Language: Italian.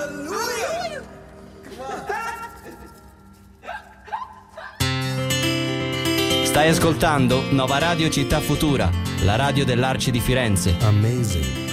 Stai ascoltando Nova Radio Città Futura, la radio dell'Arci di Firenze. Amazing.